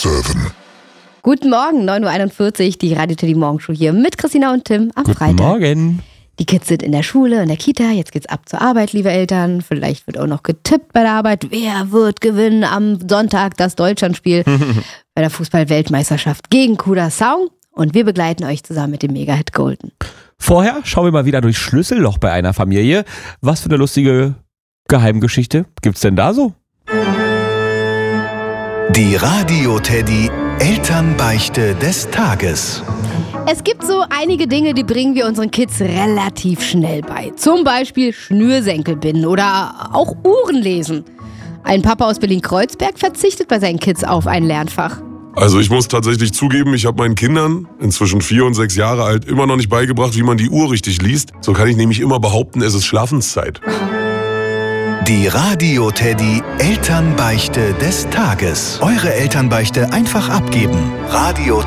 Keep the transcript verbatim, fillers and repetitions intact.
sieben. Guten Morgen, neun Uhr einundvierzig, die Radio Teddy Morgenshow hier mit Christina und Tim am Guten Freitag. Morgen. Die Kids sind in der Schule, in der Kita, jetzt geht's ab zur Arbeit, liebe Eltern. Vielleicht wird auch noch getippt bei der Arbeit. Wer wird gewinnen am Sonntag das Deutschlandspiel bei der Fußball-Weltmeisterschaft gegen Curaçao? Und wir begleiten euch zusammen mit dem Mega-Hit Golden. Vorher schauen wir mal wieder durchs Schlüsselloch bei einer Familie. Was für eine lustige Geheimgeschichte gibt's denn da so? Die Radio Teddy Elternbeichte des Tages. Es gibt so einige Dinge, die bringen wir unseren Kids relativ schnell bei. Zum Beispiel Schnürsenkel binden oder auch Uhren lesen. Ein Papa aus Berlin-Kreuzberg verzichtet bei seinen Kids auf ein Lernfach. Also ich muss tatsächlich zugeben, ich habe meinen Kindern, inzwischen vier und sechs Jahre alt, immer noch nicht beigebracht, wie man die Uhr richtig liest. So kann ich nämlich immer behaupten, es ist Schlafenszeit. Die Radio Teddy Elternbeichte des Tages. Eure Elternbeichte einfach abgeben. Radio